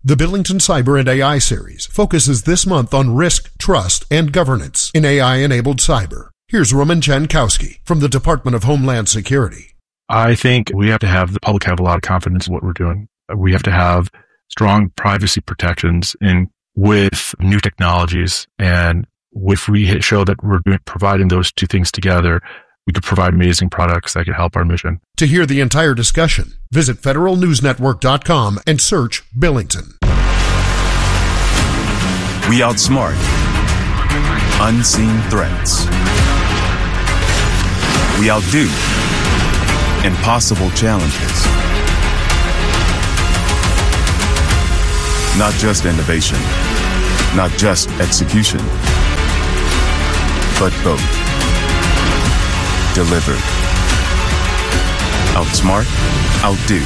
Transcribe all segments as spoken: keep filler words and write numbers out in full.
The Billington Cyber and A I series focuses this month on risk, trust, and governance in A I-enabled cyber. Here's Roman Jankowski from the Department of Homeland Security. I think we have to have the public have a lot of confidence in what we're doing. We have to have strong privacy protections in with new technologies. And if we show that we're doing, providing those two things together, we could provide amazing products that could help our mission. To hear the entire discussion, visit federal news network dot com and search Billington. We outsmart unseen threats. We outdo impossible challenges. Not just innovation, not just execution, but both. Delivered. Outsmart, outdo.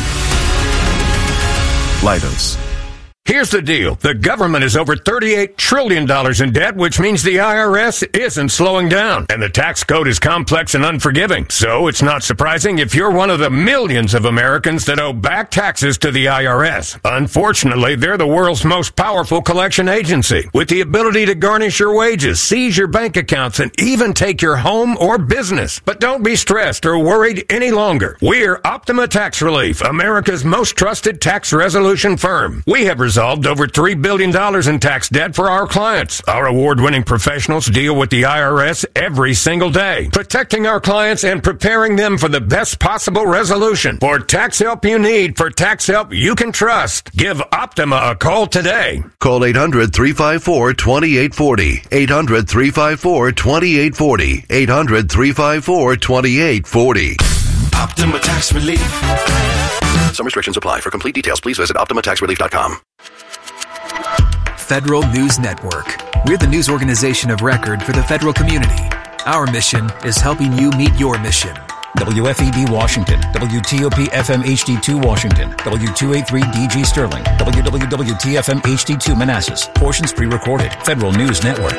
Leidos. Here's the deal. The government is over thirty-eight trillion dollars in debt, which means the I R S isn't slowing down. And the tax code is complex and unforgiving. So it's not surprising if you're one of the millions of Americans that owe back taxes to the I R S. Unfortunately, they're the world's most powerful collection agency, with the ability to garnish your wages, seize your bank accounts, and even take your home or business. But don't be stressed or worried any longer. We're Optima Tax Relief, America's most trusted tax resolution firm. We have resolved over three billion dollars in tax debt for our clients. Our award-winning professionals deal with the I R S every single day, protecting our clients and preparing them for the best possible resolution. For tax help you need, for tax help you can trust, give Optima a call today. Call eight hundred, three five four, two eight four zero, eight hundred, three five four, two eight four zero, eight hundred, three five four, two eight four zero. Optima Tax Relief. Some restrictions apply. For complete details, please visit optima tax relief dot com. Federal News Network. We're the news organization of record for the federal community. Our mission is helping you meet your mission. W F E D Washington, W T O P F M H D two Washington, W two eighty-three D G Sterling, W W W T F M H D two Manassas. Portions pre-recorded. Federal News Network.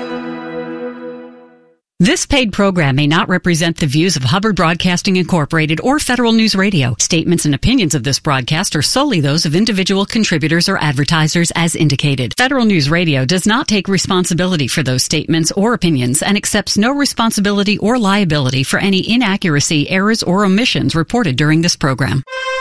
This paid program may not represent the views of Hubbard Broadcasting Incorporated or Federal News Radio. Statements and opinions of this broadcast are solely those of individual contributors or advertisers as indicated. Federal News Radio does not take responsibility for those statements or opinions and accepts no responsibility or liability for any inaccuracy, errors, or omissions reported during this program.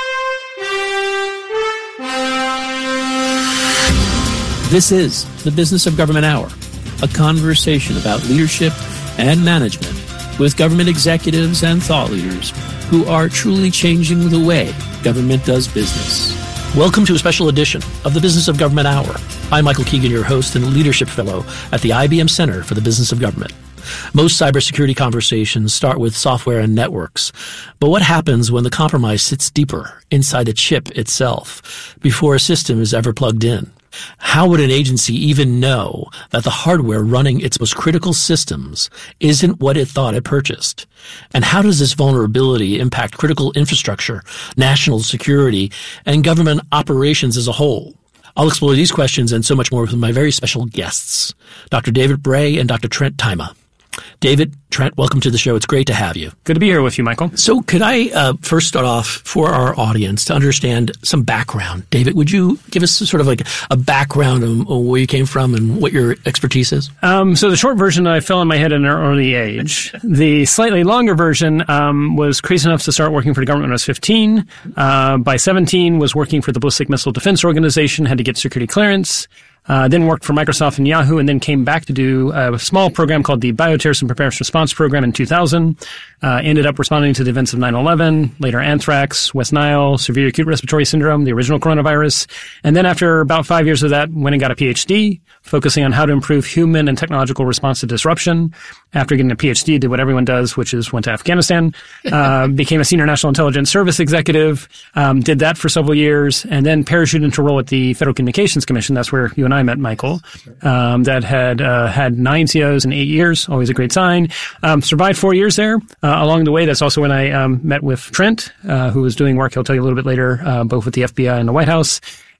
This is the Business of Government Hour, a conversation about leadership and management with government executives and thought leaders who are truly changing the way government does business. Welcome to a special edition of the Business of Government Hour. I'm Michael Keegan, your host and leadership fellow at the I B M Center for the Business of Government. Most cybersecurity conversations start with software and networks. But what happens when the compromise sits deeper inside a chip itself before a system is ever plugged in? How would an agency even know that the hardware running its most critical systems isn't what it thought it purchased? And how does this vulnerability impact critical infrastructure, national security, and government operations as a whole? I'll explore these questions and so much more with my very special guests, Doctor David Bray and Doctor Trent Tajma. David, Trent, welcome to the show. It's great to have you. Good to be here with you, Michael. So could I uh, first start off for our audience to understand some background? David, would you give us sort of like a background on, on where you came from and what your expertise is? Um, so the short version, I fell on my head at an early age. The slightly longer version um, was crazy enough to start working for the government when I was fifteen. Uh, by seventeen, was working for the Ballistic Missile Defense Organization, had to get security clearance. Uh, then worked for Microsoft and Yahoo, and then came back to do a small program called the Bioterrorism Preparedness Response Program in two thousand. Uh, ended up responding to the events of nine eleven, later anthrax, West Nile, severe acute respiratory syndrome, the original coronavirus. And then after about five years of that, went and got a P H D, focusing on how to improve human and technological response to disruption. After getting a P H D, did what everyone does, which is went to Afghanistan, uh, became a senior national intelligence service executive, um, did that for several years, and then parachuted into a role at the Federal Communications Commission. That's where you and I met, Michael. Um, that had uh, had nine C Os in eight years, always a great sign. Um, survived four years there. Uh, along the way, that's also when I um, met with Trent, uh, who was doing work, he'll tell you a little bit later, uh, both with the F B I and the White House.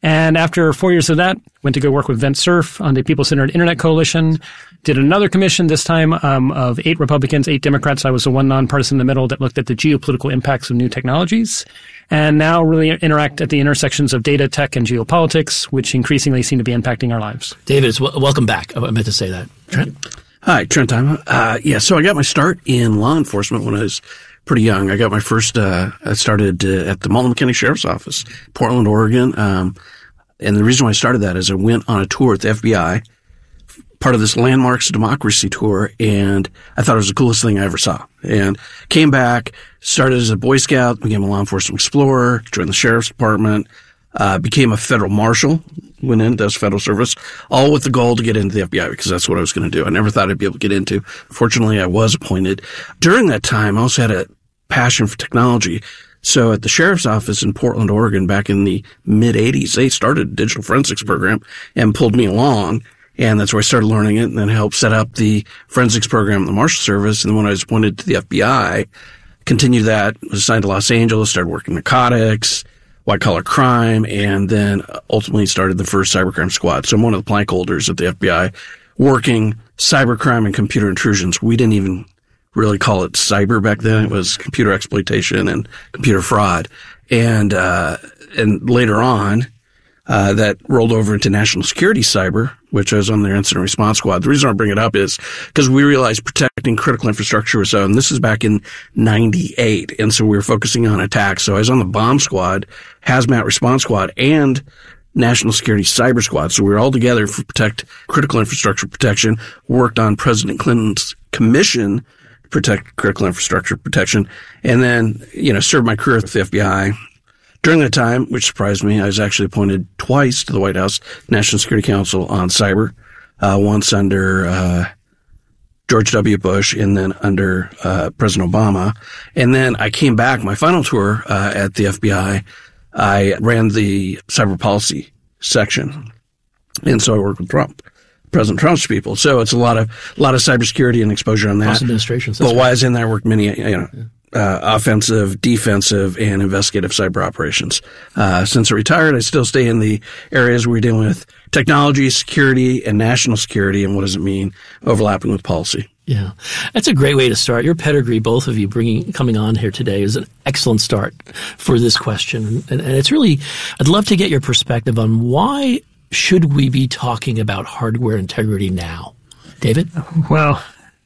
And after four years of that, went to go work with Vint Cerf on the People-Centered Internet Coalition. Did another commission, this time um, of eight Republicans, eight Democrats. I was the one nonpartisan in the middle that looked at the geopolitical impacts of new technologies. And now really interact at the intersections of data, tech, and geopolitics, which increasingly seem to be impacting our lives. David, it's w- welcome back. I meant to say that. Trent? Hi, Trent Time. Uh, yeah, so I got my start in law enforcement when I was pretty young. I got my first, uh, I started uh, at the Multnomah County Sheriff's Office, Portland, Oregon. Um, and the reason why I started that is I went on a tour with the F B I, part of this Landmarks Democracy tour, and I thought it was the coolest thing I ever saw. And came back, started as a Boy Scout, became a law enforcement explorer, joined the Sheriff's Department, uh, became a federal marshal, went in, does federal service, all with the goal to get into the F B I because that's what I was going to do. I never thought I'd be able to get into. Fortunately, I was appointed. During that time, I also had a passion for technology. So at the Sheriff's Office in Portland, Oregon, back in the mid-eighties, they started a digital forensics program and pulled me along. And that's where I started learning it and then helped set up the forensics program in the Marshal Service. And then when I was appointed to the F B I, continued that, was assigned to Los Angeles, started working narcotics, white-collar crime, and then ultimately started the first cybercrime squad. So I'm one of the plank holders at the F B I working cybercrime and computer intrusions. We didn't even really call it cyber back then. It was computer exploitation and computer fraud. And, uh, and later on, uh, that rolled over into national security cyber, which I was on their incident response squad. The reason I bring it up is because we realized protecting critical infrastructure was so, and this is back in ninety-eight. And so we were focusing on attacks. So I was on the bomb squad, hazmat response squad, and national security cyber squad. So we were all together for protect critical infrastructure protection, worked on President Clinton's commission to protect critical infrastructure protection, and then, you know, served my career with the F B I. During that time, which surprised me, I was actually appointed twice to the White House National Security Council on cyber, uh, once under, uh, George W. Bush and then under, uh, President Obama. And then I came back, my final tour, uh, at the F B I, I ran the cyber policy section. And so I worked with Trump, President Trump's people. So it's a lot of, a lot of cybersecurity and exposure on that. Cross administrations. But while I was in there, I worked many, you know, yeah. Uh, offensive, defensive, and investigative cyber operations. Uh, since I retired, I still stay in the areas where we're dealing with technology, security, and national security, and what does it mean overlapping with policy. Yeah. That's a great way to start. Your pedigree, both of you bringing, coming on here today, is an excellent start for this question. And, and it's really, I'd love to get your perspective on why should we be talking about hardware integrity now? David? Well,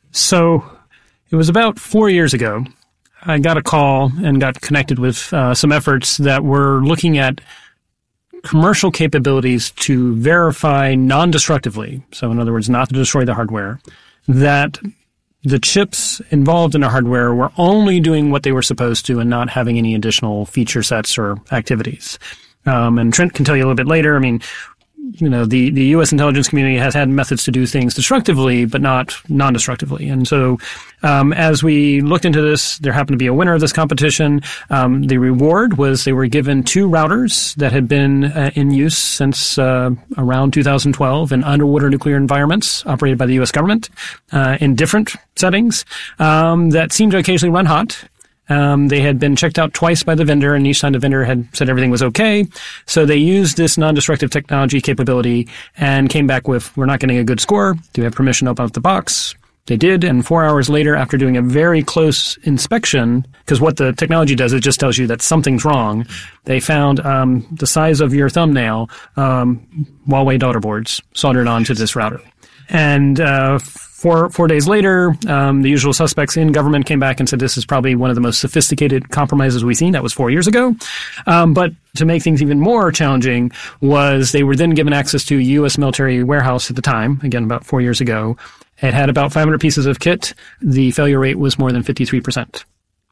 so it was about four years ago. I got a call and got connected with uh, some efforts that were looking at commercial capabilities to verify non-destructively, so in other words, not to destroy the hardware, that the chips involved in the hardware were only doing what they were supposed to and not having any additional feature sets or activities. Um, and Trent can tell you a little bit later, I mean, you know, the, the U S intelligence community has had methods to do things destructively, but not non-destructively. And so, um, as we looked into this, there happened to be a winner of this competition. Um, the reward was they were given two routers that had been uh, in use since, uh, around two thousand twelve in underwater nuclear environments operated by the U S government, uh, in different settings, um, that seemed to occasionally run hot. Um, they had been checked out twice by the vendor, and each time the vendor had said everything was okay. So they used this non-destructive technology capability and came back with, we're not getting a good score. Do we have permission to open up the box? They did, and four hours later, after doing a very close inspection, because what the technology does, it just tells you that something's wrong, they found um, the size of your thumbnail um, Huawei daughter boards soldered onto this router. And uh Four, four days later, um, the usual suspects in government came back and said this is probably one of the most sophisticated compromises we've seen. That was four years ago. Um, but to make things even more challenging was they were then given access to a U S military warehouse at the time, again, about four years ago. It had about five hundred pieces of kit. The failure rate was more than fifty-three percent.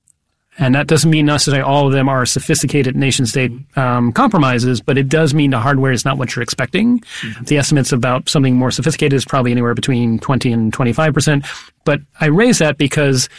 And that doesn't mean necessarily all of them are sophisticated nation-state um, compromises, but it does mean the hardware is not what you're expecting. Mm-hmm. The estimates about something more sophisticated is probably anywhere between twenty and twenty-five percent. But I raise that because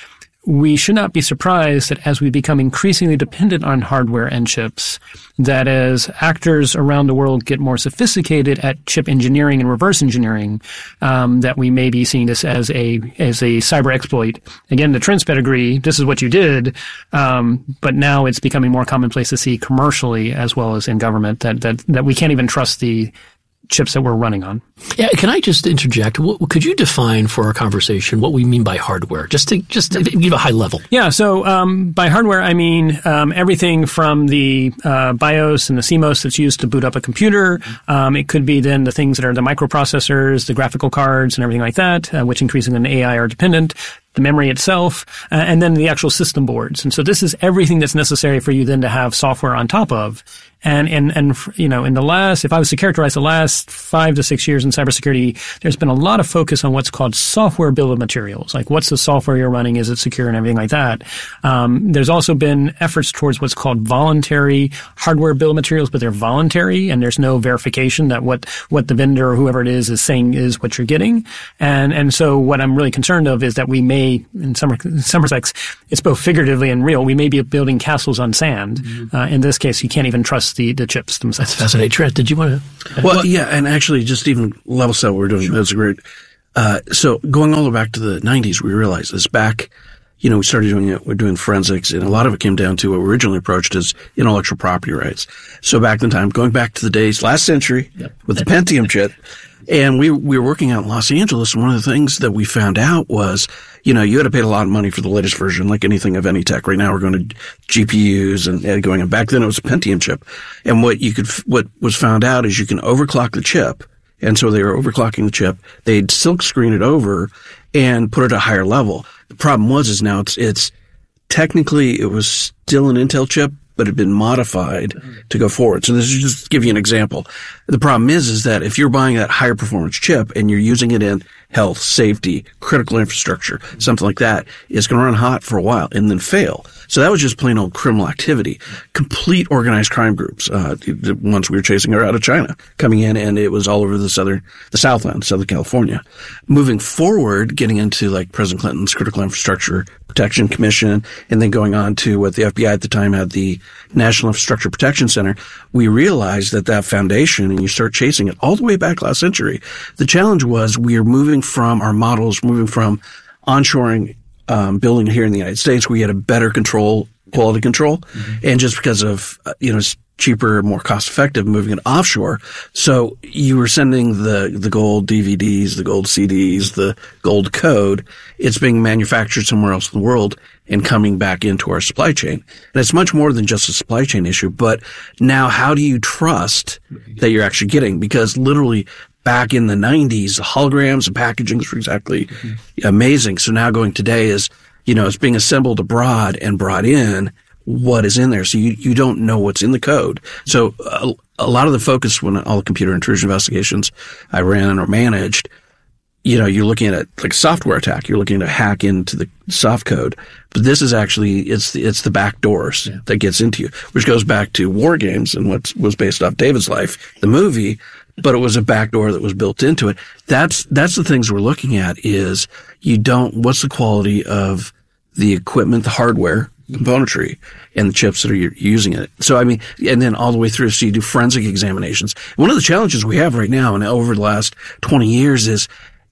we should not be surprised that as we become increasingly dependent on hardware and chips, that as actors around the world get more sophisticated at chip engineering and reverse engineering, um, that we may be seeing this as a as a cyber exploit. Again, the Trent's pedigree, this is what you did, um, but now it's becoming more commonplace to see commercially as well as in government that that that we can't even trust the chips that we're running on. Yeah, can I just interject? What, could you define for our conversation what we mean by hardware? Just to just to give a high level. Yeah, so um, by hardware I mean um, everything from the uh, BIOS and the C MOS that's used to boot up a computer. Um, it could be then the things that are the microprocessors, the graphical cards, and everything like that, uh, which increasingly in A I are dependent. The memory itself, uh, and then the actual system boards. And so this is everything that's necessary for you then to have software on top of. And, and, and, you know, in the last, if I was to characterize the last five to six years in cybersecurity, there's been a lot of focus on what's called software bill of materials. Like, what's the software you're running? Is it secure and everything like that? Um, there's also been efforts towards what's called voluntary hardware bill of materials, but they're voluntary and there's no verification that what, what the vendor or whoever it is is saying is what you're getting. And, and so what I'm really concerned of is that we may, in some, in some respects, it's both figuratively and real. We may be building castles on sand. Mm-hmm. Uh, in this case, you can't even trust the, the chips themselves. That's fascinating. Trent, did you want to? Well, well, yeah, and actually just even level set what we're doing. Sure. That's great. Uh, so going all the way back to the nineties, we realized this back, you know, we started doing it, we're doing forensics, and a lot of it came down to what we originally approached as intellectual property rights. So back in time, going back to the days last century yep. with the Pentium chip, and we, we were working out in Los Angeles, and one of the things that we found out was, you know, you had to pay a lot of money for the latest version, like anything of any tech. Right now we're going to G P Us and, and going, and back then it was a Pentium chip. And what you could, what was found out is you can overclock the chip. And so they were overclocking the chip. They'd silk screen it over and put it at a higher level. The problem was, is now it's, it's technically it was still an Intel chip, but had been modified to go forward. So this is just to give you an example. The problem is, is that if you're buying that higher performance chip and you're using it in health, safety, critical infrastructure, something like that, it's going to run hot for a while and then fail. So that was just plain old criminal activity. Complete organized crime groups. Uh, the ones we were chasing are out of China coming in, and it was all over the southern, the Southland, Southern California. Moving forward, getting into like President Clinton's Critical Infrastructure Protection Commission, and then going on to what the F B I at the time had, the National Infrastructure Protection Center, we realized that that foundation, and you start chasing it all the way back last century. The challenge was we are moving from our models, moving from onshoring, um, building here in the United States, where you had a better control, quality control, mm-hmm. and just because of, uh, you know, it's cheaper, more cost effective, moving it offshore. So you were sending the, the gold D V Ds, the gold C Ds, the gold code. It's being manufactured somewhere else in the world and coming back into our supply chain. And it's much more than just a supply chain issue, but now how do you trust that you're actually getting? Because literally back in the nineties, the holograms and packaging were exactly mm-hmm. amazing. So now going today is, you know, it's being assembled abroad and brought in. What is in there? So you, you don't know what's in the code. So a, a lot of the focus when all the computer intrusion investigations I ran or managed, you know, you're looking at it like a software attack. You're looking to hack into the soft code. But this is actually, it's the, it's the back doors yeah. that gets into you, which goes back to War Games and what was based off David's life, the movie, but it was a back door that was built into it. That's, that's the things we're looking at is you don't, what's the quality of the equipment, the hardware, componentry, and the chips that are using it. So, I mean, and then all the way through, so you do forensic examinations. One of the challenges we have right now and over the last twenty years is,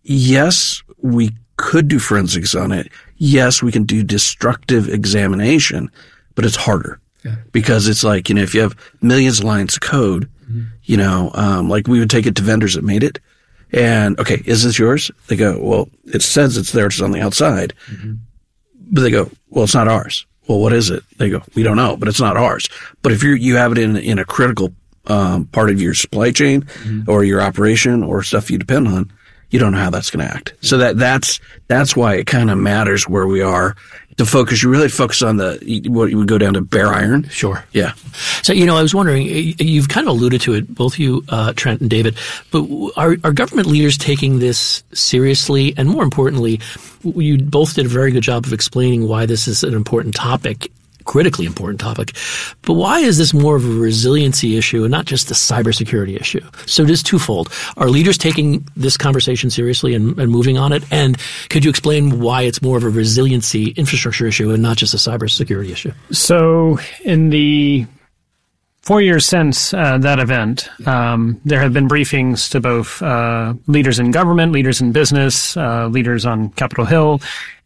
yes, we could do forensics on it. Yes, we can do destructive examination, but it's harder. Yeah. Because it's like, you know, if you have millions of lines of code, mm-hmm. you know, um, like we would take it to vendors that made it. And, okay, is this yours? They go, well, it says it's there, it's on the outside. Mm-hmm. But they go, well, it's not ours. Well, what is it? They go, we don't know, but it's not ours. But if you you have it in in a critical um, part of your supply chain mm-hmm. or your operation or stuff you depend on, you don't know how that's going to act. So that that's that's why it kind of matters where we are to focus. You really focus on the what you would go down to bare iron. Sure. Yeah. So you know, I was wondering. You've kind of alluded to it, both you, uh, Trent and David. But are are government leaders taking this seriously? And more importantly, you both did a very good job of explaining why this is an important topic. critically important topic. But why is this more of a resiliency issue and not just a cybersecurity issue? So it is twofold. Are leaders taking this conversation seriously and, and moving on it? And could you explain why it's more of a resiliency infrastructure issue and not just a cybersecurity issue? So in the four years since uh, that event, um, there have been briefings to both uh, leaders in government, leaders in business, uh, leaders on Capitol Hill,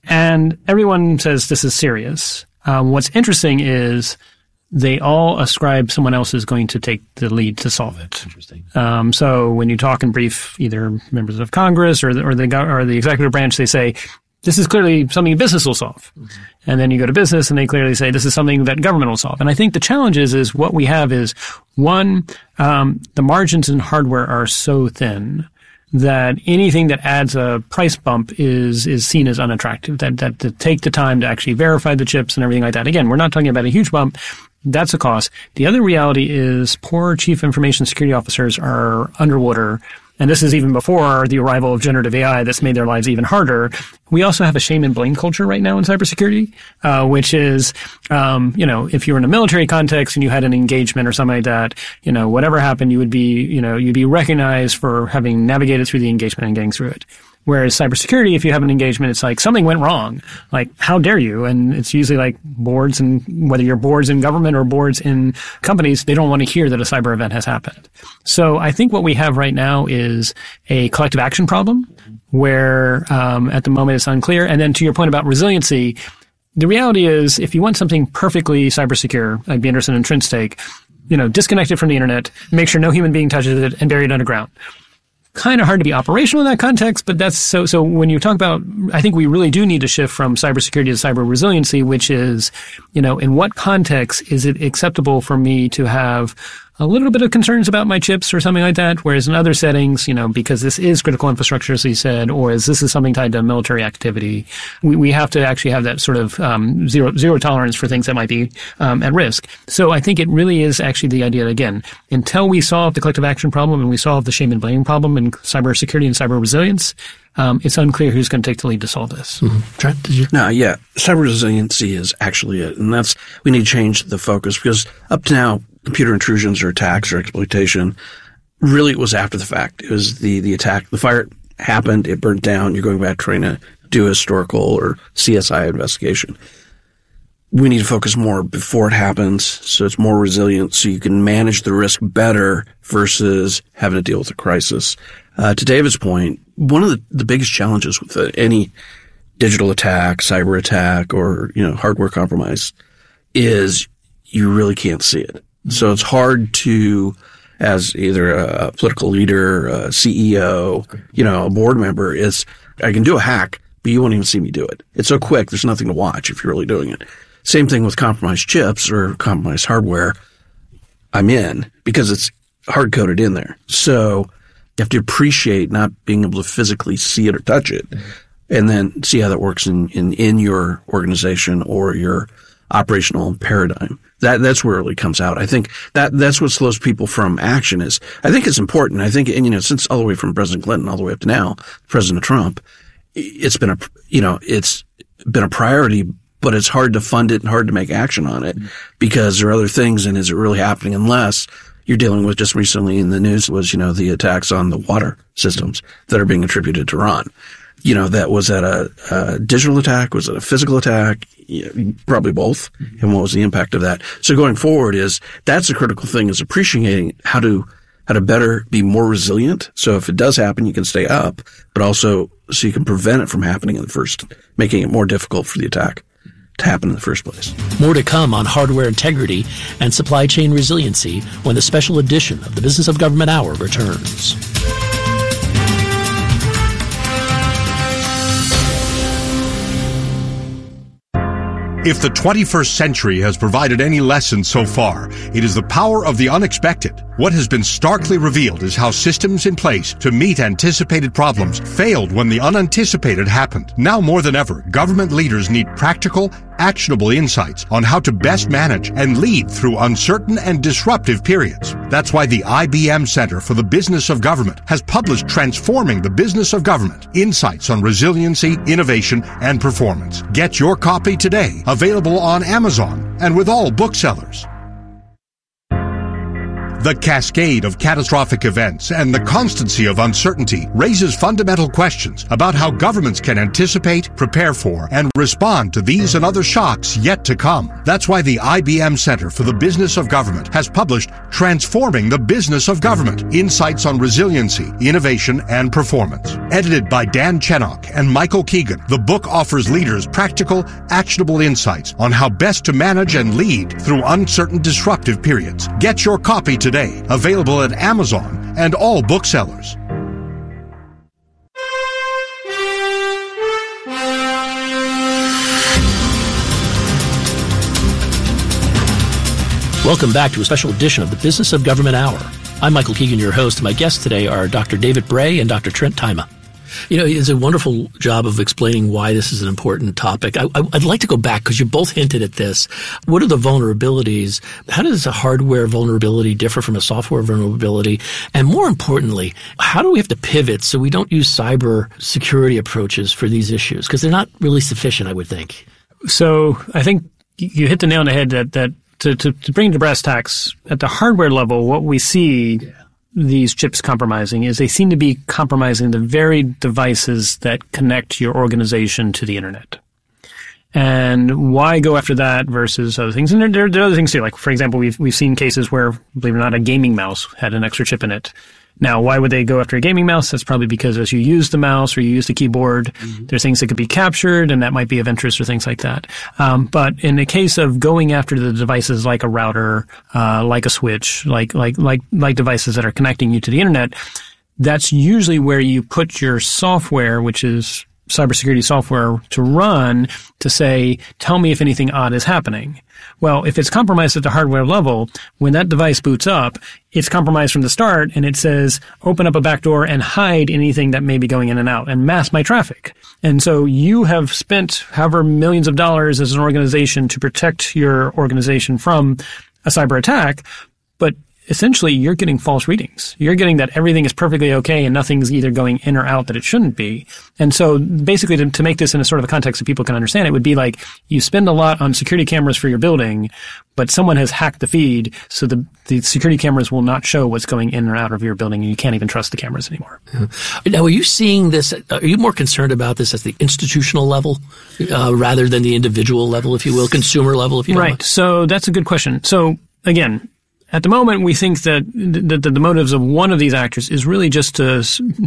and everyone says this is serious. Um, what's interesting is they all ascribe someone else is going to take the lead to solve it. Interesting. Um, so when you talk and brief either members of Congress or the, or the or the executive branch, they say this is clearly something business will solve. Mm-hmm. And then you go to business and they clearly say this is something that government will solve. And I think the challenge is is what we have is one, um, the margins in hardware are so thin that anything that adds a price bump is is seen as unattractive. That that to take the time to actually verify the chips and everything like that. Again, we're not talking about a huge bump. That's a cost. The other reality is poor chief information security officers are underwater. And this is even before the arrival of generative A I that's made their lives even harder. We also have a shame and blame culture right now in cybersecurity, uh, which is, um, you know, if you were in a military context and you had an engagement or something like that, you know, whatever happened, you would be, you know, you'd be recognized for having navigated through the engagement and getting through it. Whereas cybersecurity, if you have an engagement, it's like something went wrong. Like, how dare you? And it's usually like boards, and whether you're boards in government or boards in companies, they don't want to hear that a cyber event has happened. So I think what we have right now is a collective action problem where um, at the moment it's unclear. And then to your point about resiliency, the reality is if you want something perfectly cyber secure, like B. Anderson and Trinstake, you know, disconnect it from the internet, make sure no human being touches it, and bury it underground. Kind of hard to be operational in that context, but that's so, so when you talk about, I think we really do need to shift from cybersecurity to cyber resiliency, which is, you know, in what context is it acceptable for me to have a little bit of concerns about my chips or something like that, whereas in other settings, you know, because this is critical infrastructure, as you said, or is this is something tied to military activity, we, we have to actually have that sort of um, zero zero tolerance for things that might be um, at risk. So I think it really is actually the idea that, again, until we solve the collective action problem and we solve the shame and blame problem in cybersecurity and cyber resilience, um, it's unclear who's going to take the lead to solve this. Mm-hmm. Trent, did you? No, yeah. Cyber resiliency is actually it. And that's, we need to change the focus because up to now, computer intrusions or attacks or exploitation, really it was after the fact. It was the, the attack. The fire happened. It burnt down. You're going back trying to do a historical or C S I investigation. We need to focus more before it happens so it's more resilient so you can manage the risk better versus having to deal with a crisis. Uh, to David's point, one of the, the biggest challenges with uh, any digital attack, cyber attack, or, you know, hardware compromise is you really can't see it. So it's hard to, as either a political leader, a C E O, you know, a board member, is I can do a hack, but you won't even see me do it. It's so quick, there's nothing to watch if you're really doing it. Same thing with compromised chips or compromised hardware. I'm in because it's hard coded in there. So you have to appreciate not being able to physically see it or touch it, and then see how that works in, in, in your organization or your operational paradigm. That, that's where it really comes out. I think that, that's what slows people from action is, I think it's important. I think, and you know, since all the way from President Clinton all the way up to now, President Trump, it's been a, you know, it's been a priority, but it's hard to fund it and hard to make action on it because there are other things. And is it really happening unless you're dealing with just recently in the news was, you know, the attacks on the water systems that are being attributed to Iran. You know, that was that a, a digital attack? Was it a physical attack? Yeah, probably both. And what was the impact of that? So going forward is that's a critical thing is appreciating how to, how to better be more resilient. So if it does happen, you can stay up, but also so you can prevent it from happening in the first, making it more difficult for the attack to happen in the first place. More to come on hardware integrity and supply chain resiliency when the special edition of the Business of Government Hour returns. If the twenty-first century has provided any lesson so far, it is the power of the unexpected. What has been starkly revealed is how systems in place to meet anticipated problems failed when the unanticipated happened. Now more than ever, government leaders need practical, actionable insights on how to best manage and lead through uncertain and disruptive periods. That's why the I B M Center for the Business of Government has published Transforming the Business of Government, Insights on Resiliency, Innovation, and Performance. Get your copy today, available on Amazon and with all booksellers. The cascade of catastrophic events and the constancy of uncertainty raises fundamental questions about how governments can anticipate, prepare for, and respond to these and other shocks yet to come. That's why the I B M Center for the Business of Government has published Transforming the Business of Government, Insights on Resiliency, Innovation, and Performance. Edited by Dan Chenok and Michael Keegan, the book offers leaders practical, actionable insights on how best to manage and lead through uncertain, disruptive periods. Get your copy today. Available at Amazon and all booksellers. Welcome back to a special edition of the Business of Government Hour. I'm Michael Keegan, your host. My guests today are Doctor David Bray and Doctor Trent Tyma. You know, it's a wonderful job of explaining why this is an important topic. I, I, I'd like to go back because you both hinted at this. What are the vulnerabilities? How does a hardware vulnerability differ from a software vulnerability? And more importantly, how do we have to pivot so we don't use cyber security approaches for these issues? Because they're not really sufficient, I would think. So I think you hit the nail on the head that, that to, to, to bring to brass tacks, at the hardware level, what we see yeah. these chips compromising is they seem to be compromising the very devices that connect your organization to the internet. And why go after that versus other things? And there, there, there are other things too. Like, for example, we've, we've seen cases where, believe it or not, a gaming mouse had an extra chip in it. Now, why would they go after a gaming mouse? That's probably because as you use the mouse or you use the keyboard, mm-hmm. there's things that could be captured, and that might be of interest or things like that. Um, but in the case of going after the devices like a router, uh, like a switch, like like like like devices that are connecting you to the internet, that's usually where you put your software, which is cybersecurity software, to run to say, tell me if anything odd is happening. Well, if it's compromised at the hardware level, when that device boots up, it's compromised from the start, and it says, open up a backdoor and hide anything that may be going in and out and mask my traffic. And so you have spent however millions of dollars as an organization to protect your organization from a cyber attack, but essentially you're getting false readings. You're getting that everything is perfectly okay and nothing's either going in or out that it shouldn't be. And so basically to, to make this in a sort of a context that people can understand, it would be like you spend a lot on security cameras for your building, but someone has hacked the feed, so the, the security cameras will not show what's going in or out of your building, and you can't even trust the cameras anymore. Now, are you seeing this, are you more concerned about this at the institutional level uh, rather than the individual level, if you will, consumer level, if you will? Right. So that's a good question. So again, at the moment, we think that the, the, the motives of one of these actors is really just to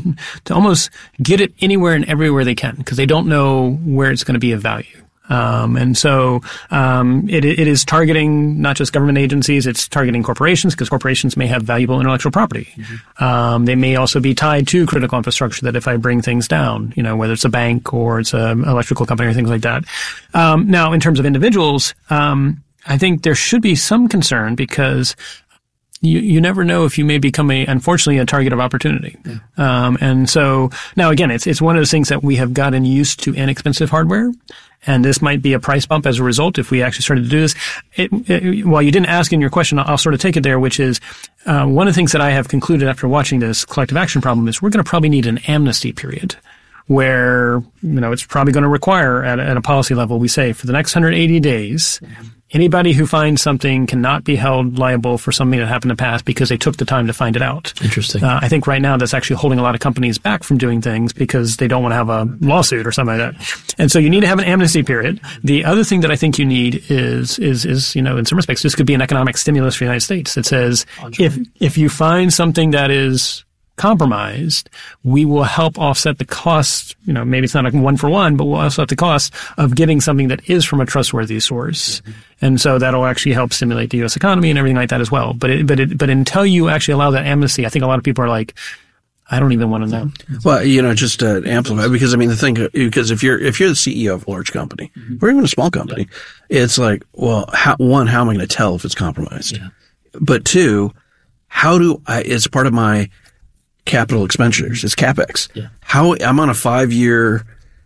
to almost get it anywhere and everywhere they can, because they don't know where it's going to be of value. Um, and so um, it, it is targeting not just government agencies; it's targeting corporations, because corporations may have valuable intellectual property. Mm-hmm. Um, they may also be tied to critical infrastructure. That if I bring things down, you know, whether it's a bank or it's an electrical company or things like that. Um, now, in terms of individuals, um, I think there should be some concern, because you, you never know if you may become a, unfortunately, a target of opportunity. Yeah. Um, and so now again, it's, it's one of those things that we have gotten used to inexpensive hardware. And this might be a price bump as a result if we actually started to do this. It, it, while you didn't ask in your question, I'll, I'll sort of take it there, which is, uh, one of the things that I have concluded after watching this collective action problem is we're going to probably need an amnesty period, where, you know, it's probably going to require at, at a policy level, we say for the next one hundred eighty days, anybody who finds something cannot be held liable for something that happened in the past because they took the time to find it out. Interesting. Uh, I think right now that's actually holding a lot of companies back from doing things because they don't want to have a lawsuit or something like that. And so you need to have an amnesty period. The other thing that I think you need is, is, is, you know, in some respects, this could be an economic stimulus for the United States that says, if, if you find something that is compromised, we will help offset the cost. You know, maybe it's not a one for one, but we'll offset the cost of getting something that is from a trustworthy source. Mm-hmm. And so that'll actually help stimulate the U S economy and everything like that as well. But it, but it, but until you actually allow that amnesty, I think a lot of people are like, I don't even want to know. Well, you know, just to amplify, because I mean, the thing, because if you're, if you're the C E O of a large company, mm-hmm. or even a small company, yeah. it's like, well, how, one, how am I going to tell if it's compromised? Yeah. But two, how do I, it's part of my capital expenditures. It's CapEx. Yeah. How I'm on a five year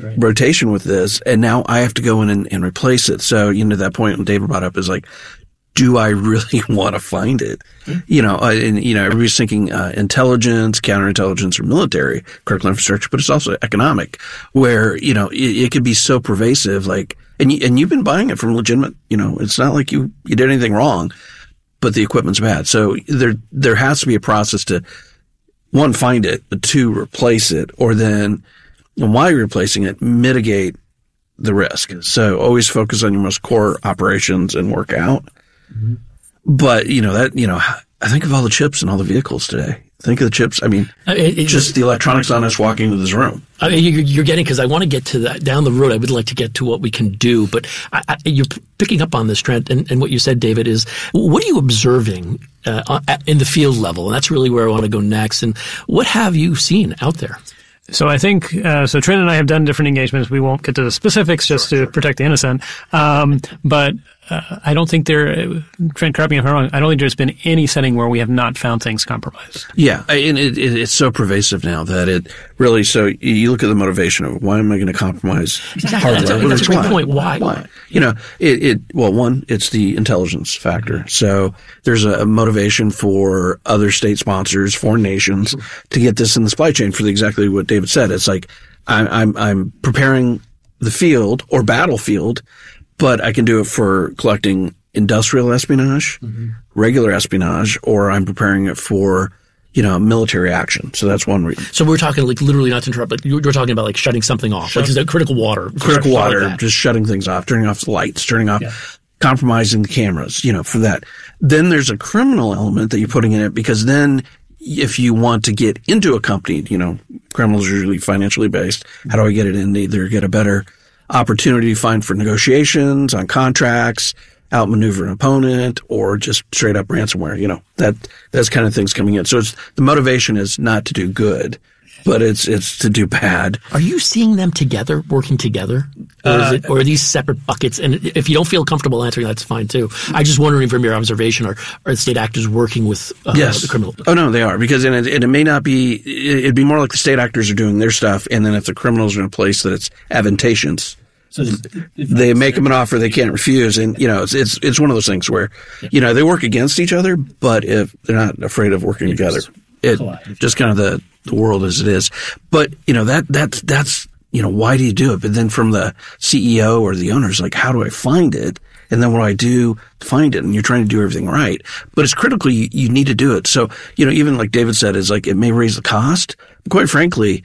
right. rotation with this, and now I have to go in and, and replace it. So, you know, that point when David brought up is like, do I really want to find it? Mm-hmm. You know, uh, and, you know, everybody's thinking uh, intelligence, counterintelligence, or military, critical infrastructure, but it's also economic, where, you know, it, it could be so pervasive, like, and, you, and you've been buying it from legitimate, you know, it's not like you, you did anything wrong, but the equipment's bad. So there, there has to be a process to, one, find it, but two, replace it, or then, and while you're replacing it, mitigate the risk. So always focus on your most core operations and work out. Mm-hmm. But, you know, that, you know, I think of all the chips in all the vehicles today. Think of the chips. I mean, it, it, just the electronics on us walking into this room. I mean, you're, you're getting, because I want to get to that down the road. I would like to get to what we can do, but I, I, you're picking up on this, Trent, and, and what you said, David, is what are you observing uh, in the field level? And that's really where I want to go next. And what have you seen out there? So I think, uh, so Trent and I have done different engagements. We won't get to the specifics just sure, to sure. protect the innocent. Um, but uh, I don't think there, Trent, correct me if I'm wrong, I don't think there's been any setting where we have not found things compromised. Yeah. And it, it, it's so pervasive now that it really, so you look at the motivation of why am I going to compromise exactly. hardware? That's a, that's a great point. Why? Why? You know, it, it, well, one, it's the intelligence factor. So there's a motivation for other state sponsors, foreign nations to get this in the supply chain for the, exactly what David said. It's like, I'm, I'm, I'm preparing the field or battlefield, but I can do it for collecting industrial espionage, mm-hmm. regular espionage, or I'm preparing it for, you know, military action. So that's one reason. So we're talking like literally, not to interrupt, but you're talking about like shutting something off, Shut, like critical water. Critical water, like just shutting things off, turning off the lights, turning off, yeah. compromising the cameras, you know, for that. Then there's a criminal element that you're putting in it, because then if you want to get into a company, you know, criminals are usually financially based. How do I get it in? They either get a better opportunity to find for negotiations on contracts, outmaneuver an opponent, or just straight up ransomware. You know, that, that's kind of things coming in. So it's, the motivation is not to do good, but it's, it's to do bad. Are you seeing them together, working together? Or, is it, or are these separate buckets? And if you don't feel comfortable answering, that's fine too. I just wondering from your observation, are, are state actors working with uh, yes. the criminal? Oh no, they are, because and it, and it may not be, it'd be more like the state actors are doing their stuff, and then if the criminals are in a place that it's advantageous, so they make them an offer they can't refuse. And, you know, it's, it's, it's one of those things where, you know, they work against each other, but if they're not afraid of working together, it just kind of the, the world as it is. But, you know, that, that's, that's, you know, why do you do it? But then from the C E O or the owners, like, how do I find it? And then what do I do to find it? And you're trying to do everything right. But it's critical. You, you need to do it. So, you know, even like David said, is like, it may raise the cost. But quite frankly,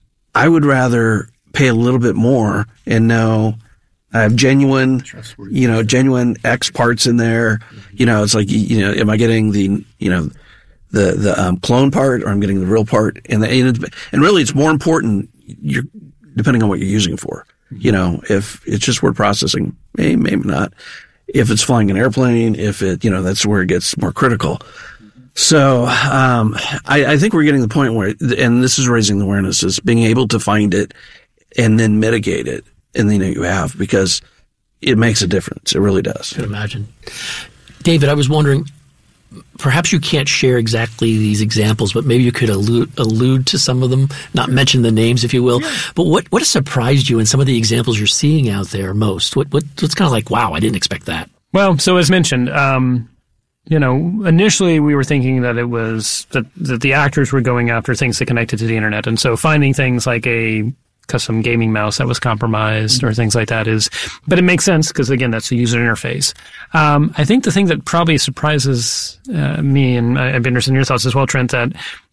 I would rather pay a little bit more and know I have genuine, you know, genuine X parts in there. You know, it's like, you know, am I getting the, you know, the, the, um, clone part, or I'm getting the real part? And, the, and, and really it's more important, you're, depending on what you're using it for. You know, if it's just word processing, maybe, maybe not. If it's flying an airplane, if it, you know, that's where it gets more critical. So, um, I, I think we're getting to the point where, and this is raising the awareness, is being able to find it and then mitigate it, and then you have, because it makes a difference. It really does. I can imagine. David, I was wondering, perhaps you can't share exactly these examples, but maybe you could allude, allude to some of them, not mention the names, if you will. Yeah. But what, what has surprised you in some of the examples you're seeing out there most? What, what, what's kind of like, wow, I didn't expect that? Well, so as mentioned, um, you know, initially we were thinking that it was that, that the actors were going after things that connected to the internet. And so finding things like a custom gaming mouse that was compromised or things like that is, but it makes sense because, again, that's the user interface. Um, I think the thing that probably surprises uh, me, and I'd be interested in your thoughts as well, Trent, that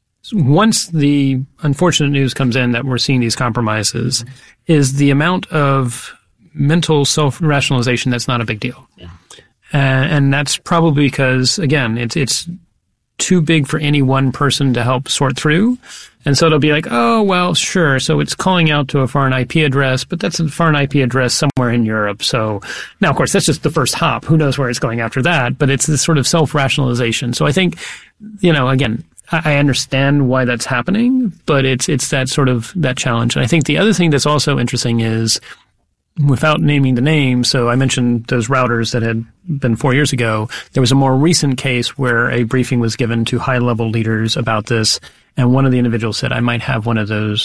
once the unfortunate news comes in that we're seeing these compromises, mm-hmm. is the amount of mental self-rationalization that's not a big deal. Yeah. Uh, and that's probably because, again, it's it's too big for any one person to help sort through. And so it'll be like, oh, well, sure. So it's calling out to a foreign I P address, but that's a foreign I P address somewhere in Europe. So now, of course, that's just the first hop. Who knows where it's going after that? But it's this sort of self-rationalization. So I think, you know, again, I understand why that's happening, but it's it's that sort of that challenge. And I think the other thing that's also interesting is, without naming the name, so I mentioned those routers that had been four years ago. There was a more recent case where a briefing was given to high-level leaders about this, and one of the individuals said, I might have one of those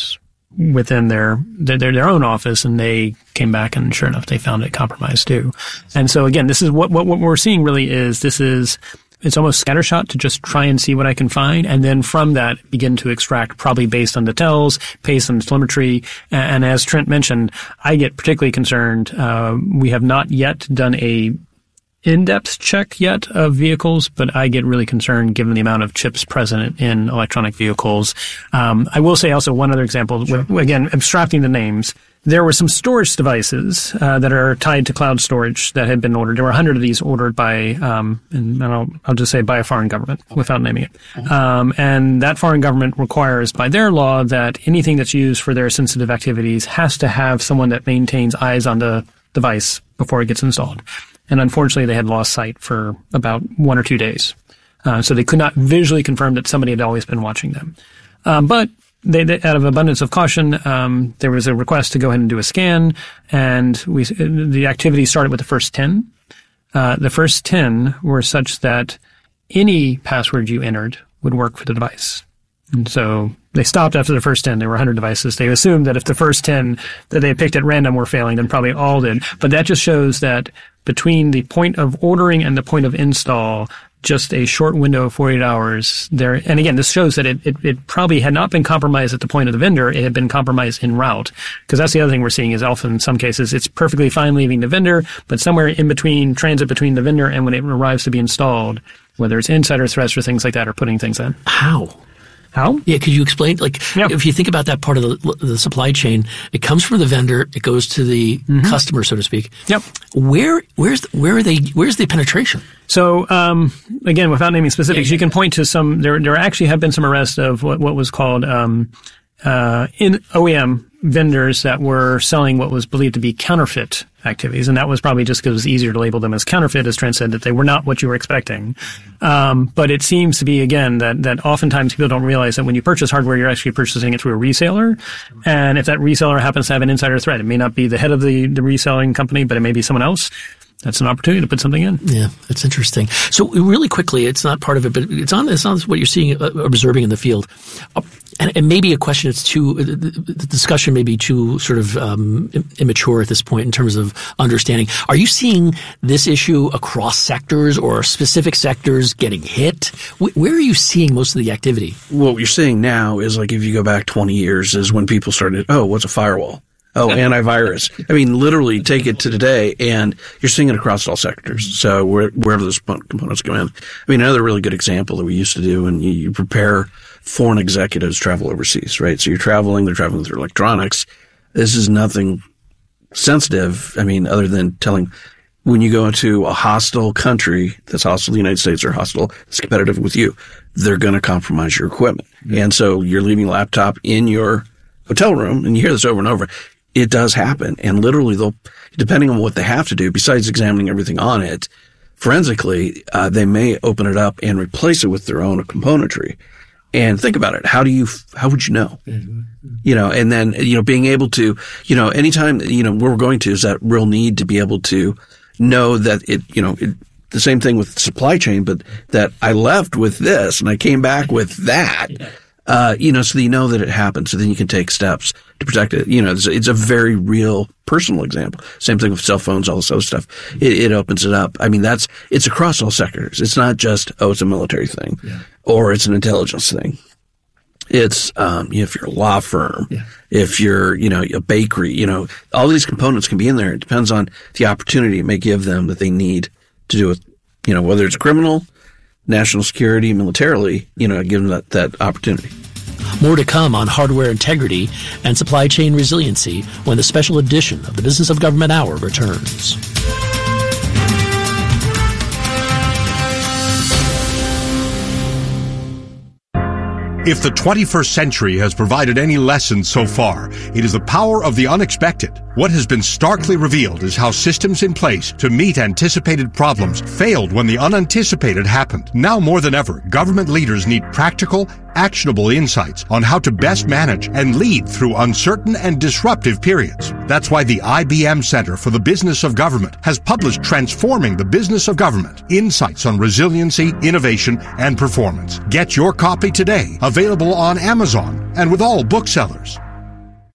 within their, their their own office, and they came back, and sure enough, they found it compromised too. And so again, this is what what, what we're seeing really is this is it's almost scattershot to just try and see what I can find, and then from that begin to extract, probably based on the tells, based on the telemetry. And, and as Trent mentioned, I get particularly concerned. Uh, we have not yet done a in-depth check yet of vehicles, but I get really concerned given the amount of chips present in electronic vehicles. Um, I will say also one other example, sure. with, again, abstracting the names. There were some storage devices uh, that are tied to cloud storage that had been ordered. There were a hundred of these ordered by, um, and I'll, I'll just say by a foreign government without naming it. Um, and that foreign government requires by their law that anything that's used for their sensitive activities has to have someone that maintains eyes on the device before it gets installed. And unfortunately, they had lost sight for about one or two days. Uh, so they could not visually confirm that somebody had always been watching them. Um, but they, they, out of abundance of caution, um, there was a request to go ahead and do a scan, and we the activity started with the first ten. Uh, the first ten were such that any password you entered would work for the device. And so they stopped after the first ten. There were one hundred devices. They assumed that if the first ten that they picked at random were failing, then probably all did. But that just shows that between the point of ordering and the point of install, just a short window of forty-eight hours there. And again, this shows that it, it, it probably had not been compromised at the point of the vendor. It had been compromised en route. Because that's the other thing we're seeing is often in some cases, it's perfectly fine leaving the vendor, but somewhere in between, transit between the vendor and when it arrives to be installed, whether it's insider threats or things like that, are putting things in. How? How? Yeah, could you explain? Like, yep. If you think about that part of the, the supply chain, it comes from the vendor, it goes to the mm-hmm. customer, so to speak. Yep. Where, where's, where are they? Where's the penetration? So, um, again, without naming specifics, yeah, yeah. you can point to some. There, there actually have been some arrests of what, what was called um, uh, in O E M vendors that were selling what was believed to be counterfeit activities, and that was probably just because it was easier to label them as counterfeit, as Trent said, that they were not what you were expecting. Um, but it seems to be, again, that, that oftentimes people don't realize that when you purchase hardware, you're actually purchasing it through a reseller. And if that reseller happens to have an insider threat, it may not be the head of the, the reselling company, but it may be someone else. That's an opportunity to put something in. Yeah, that's interesting. So really quickly, it's not part of it, but it's on, it's on what you're seeing, uh, observing in the field. Uh, and, and maybe a question that's too, uh, the, the discussion may be too sort of um, immature at this point in terms of understanding. Are you seeing this issue across sectors or specific sectors getting hit? Wh- where are you seeing most of the activity? What you're seeing now is like if you go back twenty years is when people started, oh, what's a firewall? Oh, antivirus. I mean, literally take it to today and you're seeing it across all sectors. So where, wherever those components go in. I mean, another really good example that we used to do when you, you prepare foreign executives travel overseas, right? So you're traveling, they're traveling through electronics. This is nothing sensitive. I mean, other than telling when you go into a hostile country that's hostile to the United States or hostile, that's competitive with you, they're going to compromise your equipment. Mm-hmm. And so you're leaving a laptop in your hotel room, and you hear this over and over. It does happen. And literally they'll, depending on what they have to do, besides examining everything on it, forensically, uh, they may open it up and replace it with their own componentry. And think about it. How do you, how would you know? Mm-hmm. You know, and then, you know, being able to, you know, anytime, you know, where we're going to is that real need to be able to know that it, you know, it, the same thing with supply chain, but that I left with this and I came back with that. Uh, you know, so that you know that it happened, so then you can take steps to protect it. You know, it's, it's a very real personal example. Same thing with cell phones, all this other stuff. It, it opens it up. I mean, that's, it's across all sectors. It's not just, oh, it's a military thing yeah. or it's an intelligence thing. It's, um, you know, if you're a law firm, yeah. if you're, you know, a bakery, you know, all these components can be in there. It depends on the opportunity it may give them that they need to do with, you know, whether it's criminal, national security, militarily, you know, give them that, that opportunity. More to come on hardware integrity and supply chain resiliency when the special edition of the Business of Government Hour returns. If the twenty-first century has provided any lesson so far, it is the power of the unexpected. What has been starkly revealed is how systems in place to meet anticipated problems failed when the unanticipated happened. Now more than ever, government leaders need practical, actionable insights on how to best manage and lead through uncertain and disruptive periods. That's why the I B M Center for the Business of Government has published Transforming the Business of Government, Insights on Resiliency, Innovation, and Performance. Get your copy today, available on Amazon and with all booksellers.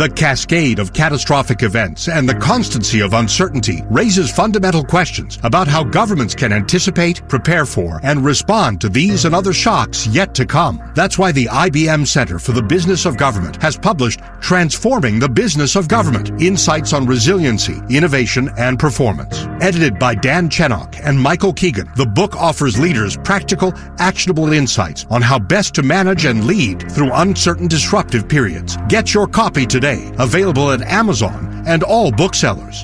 The cascade of catastrophic events and the constancy of uncertainty raises fundamental questions about how governments can anticipate, prepare for, and respond to these and other shocks yet to come. That's why the I B M Center for the Business of Government has published Transforming the Business of Government: Insights on Resiliency, Innovation, and Performance. Edited by Dan Chenok and Michael Keegan, the book offers leaders practical, actionable insights on how best to manage and lead through uncertain, disruptive periods. Get your copy today, available at Amazon and all booksellers.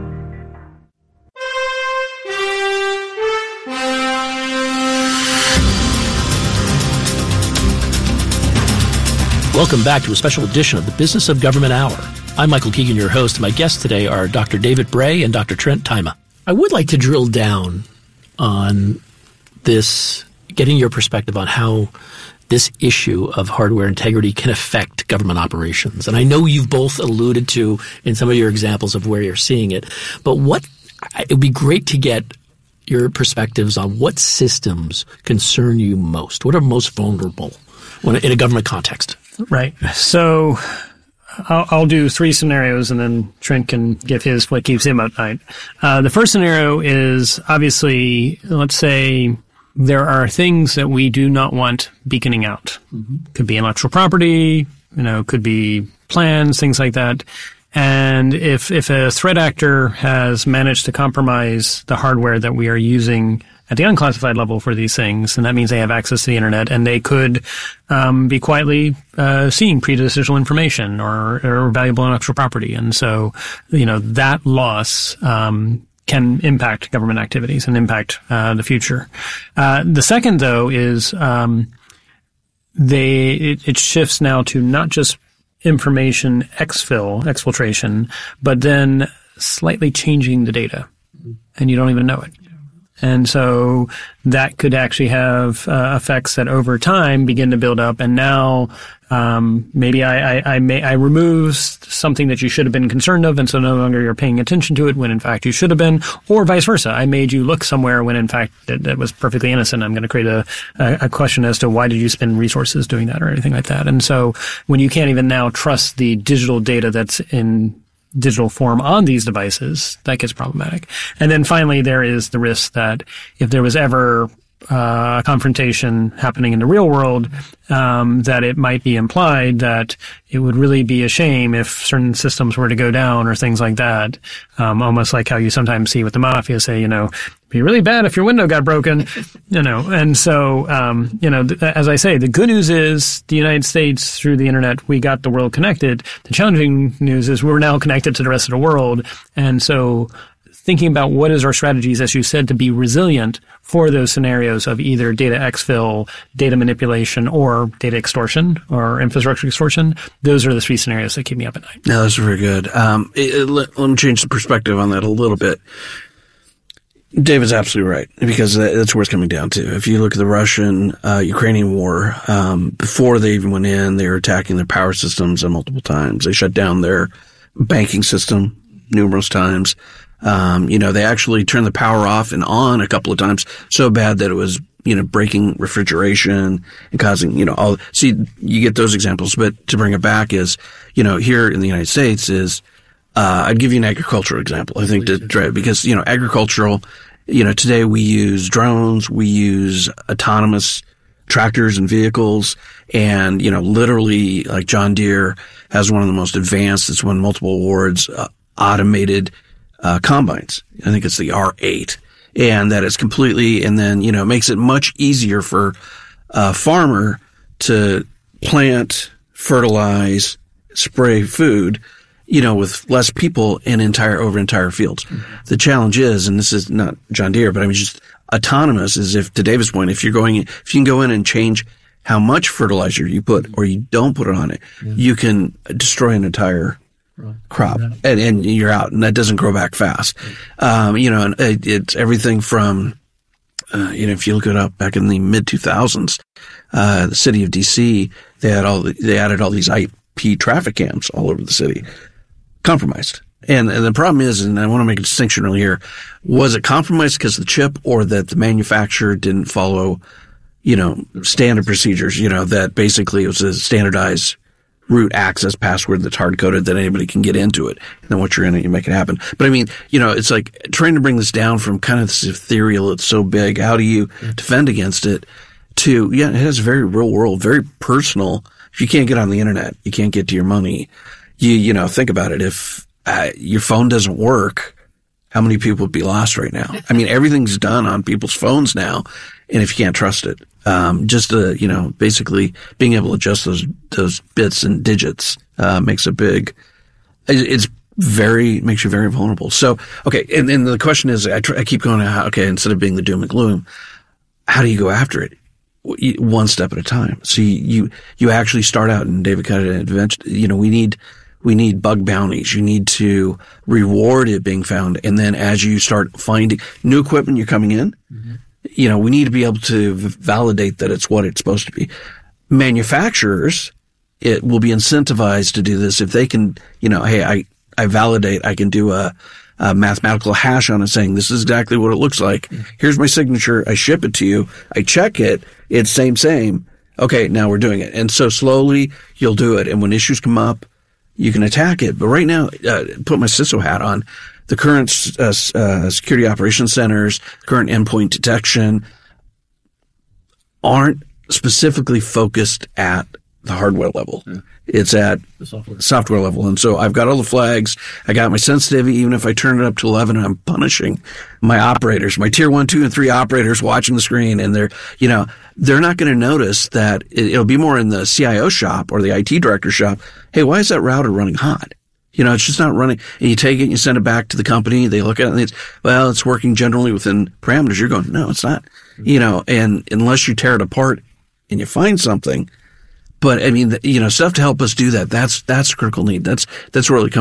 Welcome back to a special edition of the Business of Government Hour. I'm Michael Keegan, your host. My guests today are Doctor David Bray and Doctor Trent Tyma. I would like to drill down on this, getting your perspective on how this issue of hardware integrity can affect government operations. And I know you've both alluded to in some of your examples of where you're seeing it, but what it would be great to get your perspectives on what systems concern you most. What are most vulnerable when, in a government context? Right. So I'll, I'll do three scenarios, and then Trent can give his what keeps him up at night. Uh, the first scenario is obviously, let's say there are things that we do not want beaconing out. Mm-hmm. Could be intellectual property, you know, could be plans, things like that. And if if a threat actor has managed to compromise the hardware that we are using at the unclassified level for these things, and that means they have access to the internet, and they could um, be quietly uh, seeing pre-decisional information or, or valuable intellectual property. And so, you know, that loss um, can impact government activities and impact uh, the future. Uh, the second, though, is um, they it, it shifts now to not just information exfil, exfiltration, but then slightly changing the data, and you don't even know it. And so that could actually have uh, effects that over time begin to build up. And now um, maybe I, I, I, may, I remove something that you should have been concerned of, and so no longer you're paying attention to it when in fact you should have been, or vice versa. I made you look somewhere when in fact that, that was perfectly innocent. I'm going to create a, a, a question as to why did you spend resources doing that or anything like that. And so when you can't even now trust the digital data that's in digital form on these devices, that gets problematic. And then finally, there is the risk that if there was ever uh, a confrontation happening in the real world, um, that it might be implied that it would really be a shame if certain systems were to go down or things like that. Um, almost like how you sometimes see with the mafia say, you know, it'd be really bad if your window got broken, you know. And so, um, you know, th- as I say, the good news is the United States, through the internet, we got the world connected. The challenging news is we're now connected to the rest of the world. And so thinking about what is our strategies, as you said, to be resilient for those scenarios of either data exfil, data manipulation, or data extortion or infrastructure extortion, those are the three scenarios that keep me up at night. No, that's very good. Um, it, it, let, let me change the perspective on that a little bit. David's absolutely right, because that's where it's coming down to. If you look at the Russian, uh, Ukrainian war, um, before they even went in, they were attacking their power systems multiple times. They shut down their banking system numerous times. Um, you know, they actually turned the power off and on a couple of times so bad that it was, you know, breaking refrigeration and causing, you know, all, see, you get those examples. But to bring it back is, you know, here in the United States is, uh, I'd give you an agricultural example. I think to, because, you know, agricultural, you know, today we use drones, we use autonomous tractors and vehicles, and, you know, literally like John Deere has one of the most advanced, it's won multiple awards, uh, automated Uh, combines. I think it's the R eight, and that is completely, and then, you know, makes it much easier for a farmer to plant, fertilize, spray food, you know, with less people in entire, over entire fields. Mm-hmm. The challenge is, and this is not John Deere, but I mean, just autonomous is if, to David's point, if you're going, if you can go in and change how much fertilizer you put or you don't put it on it, yeah. you can destroy an entire crop, and, and you're out, and that doesn't grow back fast. Um, you know, and it, it's everything from, uh, you know, if you look it up back in the mid two thousands, uh, the city of D C, they had all, the, they added all these I P traffic cams all over the city, compromised. And, and the problem is, and I want to make a distinction really here, was it compromised because of the chip, or that the manufacturer didn't follow, you know, standard procedures, you know, that basically it was a standardized root access password that's hard coded that anybody can get into it. And then once you're in it, you make it happen. But I mean, you know, it's like trying to bring this down from kind of this ethereal, it's so big, how do you mm-hmm. defend against it, to, yeah, it has very real world, very personal. If you can't get on the internet, you can't get to your money. You, you know, think about it. If uh, your phone doesn't work, how many people would be lost right now? I mean, everything's done on people's phones now. And if you can't trust it, um, just, uh, you know, basically being able to adjust those, those bits and digits, uh, makes a big, it's very, makes you very vulnerable. So, okay. And then the question is, I, try, I keep going, okay, instead of being the doom and gloom, how do you go after it? One step at a time. So you, you, you actually start out, and David kind of adventure, you know, we need, we need bug bounties. You need to reward it being found. And then as you start finding new equipment, you're coming in, mm-hmm. you know, we need to be able to validate that it's what it's supposed to be. Manufacturers, it will be incentivized to do this if they can, you know, hey, I, I validate, I can do a, a mathematical hash on it saying this is exactly what it looks like. Here's my signature. I ship it to you. I check it. It's same, same. Okay. Now we're doing it. And so slowly you'll do it. And when issues come up, you can attack it. But right now, uh, put my C I S O hat on. The current uh, uh, security operations centers, current endpoint detection aren't specifically focused at the hardware level. Yeah. It's at the software. software level. And so I've got all the flags. I got my sensitivity. Even if I turn it up to eleven, I'm punishing my operators, my tier one, two, and three operators watching the screen. And they're, you know, they're not going to notice that it, it'll be more in the C I O shop or the I T director shop. Hey, why is that router running hot? You know, it's just not running. And you take it and you send it back to the company. They look at it and it's, well, it's working generally within parameters. You're going, no, it's not. Mm-hmm. You know, and unless you tear it apart and you find something. But I mean, you know, stuff to help us do that. That's, that's a critical need. That's, that's where it comes.